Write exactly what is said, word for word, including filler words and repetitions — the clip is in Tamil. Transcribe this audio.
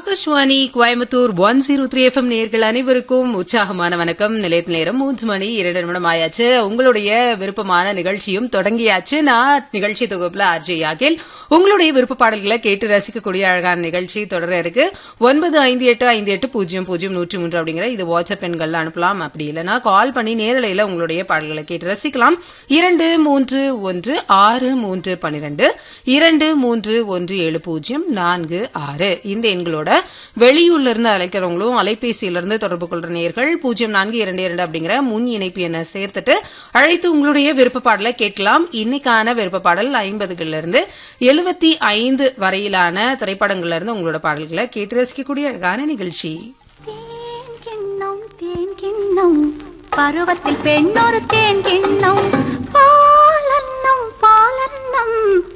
Akashvani Coimbatore one zero three FM நேயர்கள் அனைவருக்கும் உற்சாகமான வணக்கம். நிலையத்தில் நேரம் மூன்று மணி இரண்டு நிமிடம் ஆயாச்சு. உங்களுடைய விருப்பமான நிகழ்ச்சியும் தொடங்கியாச்சு. நான் நிகழ்ச்சி தொகுப்புல ஆர்ஜே யாகில் உங்களுடைய விருப்ப பாடல்களை கேட்டு ரசிக்கக்கூடிய அழகான நிகழ்ச்சி தொடர இருக்கு. ஒன்பது ஐந்து எட்டு ஐந்து எட்டு பூஜ்ஜியம் பூஜ்ஜியம் நூற்றி மூன்று அப்படிங்கிற இது வாட்ஸ்அப் எண்கள்ல அனுப்பலாம். அப்படி இல்லைன்னா கால் பண்ணி நேரலையில உங்களுடைய பாடல்களை கேட்டு ரசிக்கலாம். இரண்டு மூன்று ஒன்று ஆறு மூன்று பன்னிரண்டு இரண்டு மூன்று ஒன்று ஏழு பூஜ்ஜியம் நான்கு ஆறு இந்த எண்களோட வெளியூர்ல இருந்து அழைக்கிறவங்களும் அலைபேசியிலிருந்து தொடர்பு கொள்ற நேயர்கள் பூஜ்ஜியம் நான்கு இரண்டு இரண்டு அப்படிங்கிற முன் இணைப்பு என சேர்த்துட்டு அழைத்து உங்களுடைய விருப்ப பாடலை கேட்கலாம். இன்னைக்கான விருப்ப பாடல் ஐம்பதுகள்ல இருந்து எழுபத்தி ஐந்து வரையிலான திரைப்படங்கள்ல இருந்து உங்களோட பாடல்களை கேட்டு ரசிக்கக்கூடிய அழகான நிகழ்ச்சி. பருவத்தில் பெண்ணொரு தேன் கிண்ணம் பாலன்னம் பாலன்னம்